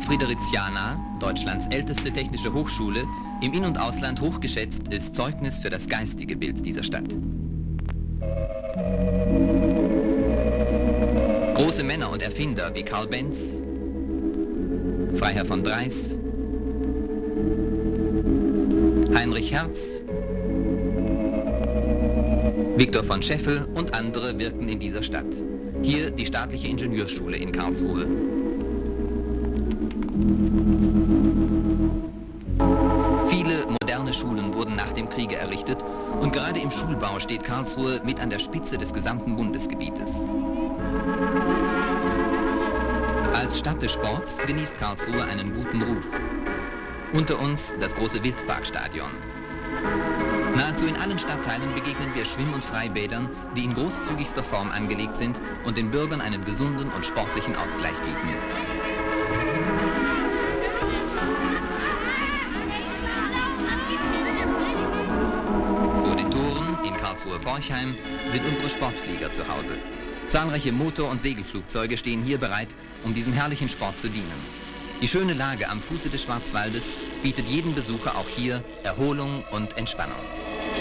Fridericiana, Deutschlands älteste technische Hochschule, im In- und Ausland hochgeschätzt, ist Zeugnis für das geistige Bild dieser Stadt. Große Männer und Erfinder wie Karl Benz, Freiherr von Dreis, Heinrich Hertz, Viktor von Scheffel und andere wirkten in dieser Stadt. Hier die staatliche Ingenieurschule in Karlsruhe. Viele moderne Schulen wurden nach dem Kriege errichtet und gerade im Schulbau steht Karlsruhe mit an der Spitze des gesamten Bundesgebietes. Als Stadt des Sports genießt Karlsruhe einen guten Ruf. Unter uns das große Wildparkstadion. Nahezu in allen Stadtteilen begegnen wir Schwimm- und Freibädern, die in großzügigster Form angelegt sind und den Bürgern einen gesunden und sportlichen Ausgleich bieten. Vor den Toren in Karlsruhe-Forchheim sind unsere Sportflieger zu Hause. Zahlreiche Motor- und Segelflugzeuge stehen hier bereit, um diesem herrlichen Sport zu dienen. Die schöne Lage am Fuße des Schwarzwaldes bietet jedem Besucher auch hier Erholung und Entspannung.